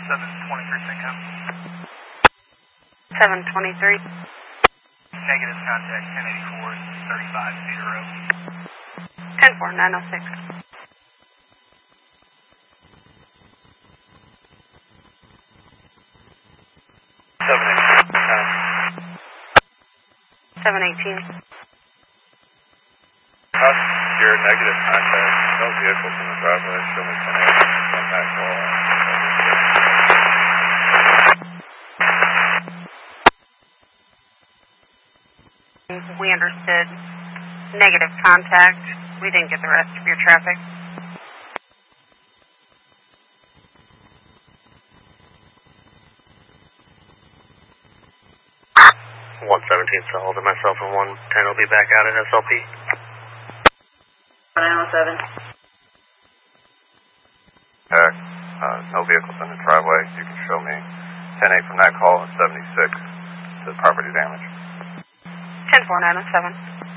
723 Syncom. 723. Negative contact 1084 350. 10906. 718. Your negative contact. No vehicles in the driveway. Show me 10 on that call. We understood negative contact. We didn't get the rest of your traffic. 117's to hold it. Myself and 110 will be back out at SLP. 907. No vehicles in the driveway. You can show me 10-8 from that call and 76 to the property damage. 104 907.